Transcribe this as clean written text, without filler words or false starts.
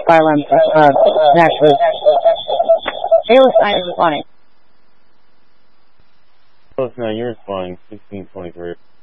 Farlam, Nashville. Taylor Stein is responding. Close now, you're responding, 1623.